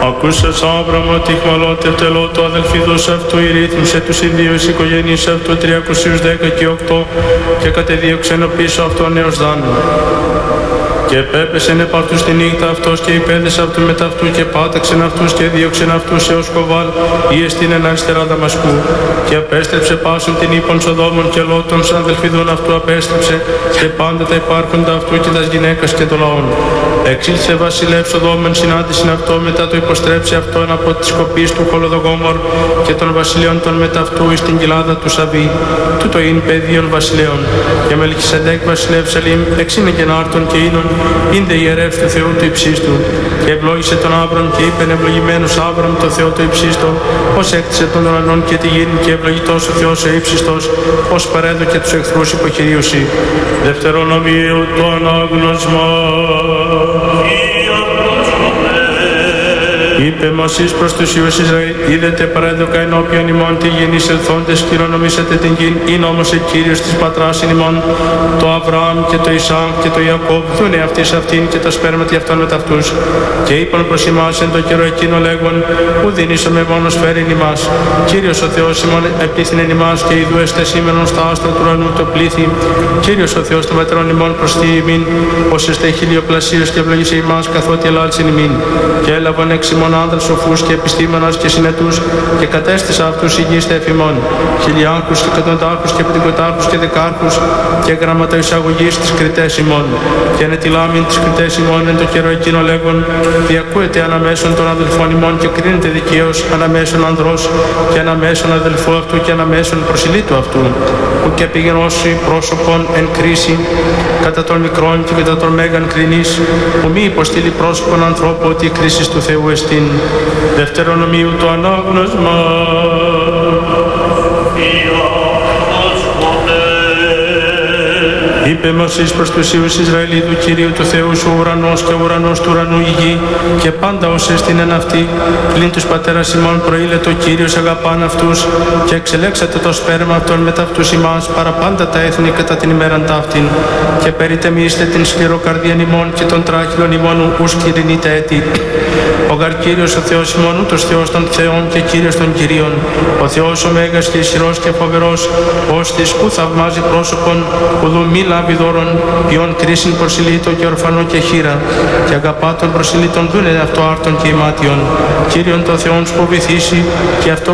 Ακούσας Άβραμο τη χμαλώτευτελό του αδελφίδος αυτού, ηρύθμισε τους ιδίους οικογένειες αυτού 310 και 8 και κατεδίωξεν πίσω αυτόν έως Δάνου. Και επέπεσεν επ' αυτούς τη νύχτα αυτός και υπέδεσε αυτού μετά αυτού και πάταξεν αυτούς και δίωξεν αυτούς έως Κοβάλ ή εστίν εν αριστερά Δαμασκού. Και απέστρεψε πάσον την ύπον Σοδόμων και Λώτων σαν αδελφιδών αυτού απέστρεψε και πάντα τα υπάρχοντα αυτού και τας γυναίκας και των λαών. Εξήλθε βασιλεύς Σοδόμων συνάντησιν αυτό μετά το υποστρέψει αυτόν από τις κοπής του Χολοδογόμορ και των βασιλείων των μετά αυτού εις την κοιλάδα του Σαββί. Τούτο είναι παιδίων βασιλέων. Και Μελχισεδέκ βασιλεύς Σαλήμ εξήνε γενάρτων και ίνων ίνδε ιερεύς του Θεού του υψίστου. Και ευλόγησε τον Άβραμ και είπεν ευλογημένος Άβραμ το Θεό του υψίστο, ως έκτισε των ουρανών και τη γη και ευλογητός ο Θεός ο ύψιστος, ως παρέδωκε τους εχθρούς υποχειρίωση. Δευτερονομίου το ανάγνωσμα. Είπε Μωσής προς τους Υιούς Ισραήλ, είδετε παρέδοκα ενώπιον ημών τη γης ελθόντες, κληρονομήσατε την γη, είναι όμως ο Κύριος της πατράς ημών, το Αβραάμ και το Ισαάκ και το Ιακώβ, δούνε αυτής αυτήν και τα σπέρματι αυτών μετ' αυτούς. Και είπαν προς ημάς εν το καιρό εκείνο λέγον, ου δινήσαμε μόνος φέρειν ημάς. Κύριος ο Θεός ημών επίθυνεν ημάς και ειδού εστεσίμενον στα άστρα του ουρανού το πλήθη. Κύριος ο Θεός των πατερών ημών προσθεί ημίν, ως εστε χιλιοπλασίως και ευλογήσε ημάς καθότι ελάλησεν ημίν. Και έλαβαν εξ ημών άνδρας σοφούς και επιστήμονας και συνετούς και κατέστησα αυτούς υγιείς εφημών. Χιλιάρχους και εκατοντάρχους και πεντηκοντάρχους και δεκάρχους και γράμματα εισαγωγής της κριτές ημών. Και ανετιλάμιν της κριτές ημών εν το καιρό εκείνο λέγον, διακούεται αναμέσων των αδελφών ημών και κρίνεται δικαίως αναμέσων ανδρός και αναμέσων αδελφού αυτού και αναμέσων προσιλήτου αυτού. Που και πηγενώσει πρόσωπον εν κρίση κατά των μικρών και κατά των μέγαν κρινής, που μη υποστείλει πρόσωπον ανθρώπου ότι η κρίση του Θεού εστίν. Δευτερονομίου το ανάγνωσμα. Είπε Μωσής προς τους Υιούς Ισραήλ του Κυρίου του Θεού σου ουρανός και ουρανός του ουρανού η γη και πάντα ως εστίν εν αυτή, πλην τους πατέρας ημών προείλε το Κύριος αγαπάν αυτούς και εξελέξατε το σπέρμα αυτών μετά αυτούς ημάς παραπάντα τα έθνη κατά την ημέραν ταύτην και περιτεμίστε την σκληροκαρδίαν ημών και των τράχυλων ημών ους κυρινείτε έτη. Ο γαρ Κύριος ο Θεός ημών ούτως Θεός των Θεών και Κύριος των Κυρίων, ο Θεός ο Μέγας και ισχυρός και φοβερός, ως της που θαυμάζει πρόσωπον, ουδού μη λάβει δώρον, ποιον κρίσιν προσιλήτω και ορφανό και χείρα, και αγαπά των προσιλήτων δούνε αυτό άρτων και ημάτιον. Κύριον το Θεόν σου βυθίσει, και αυτό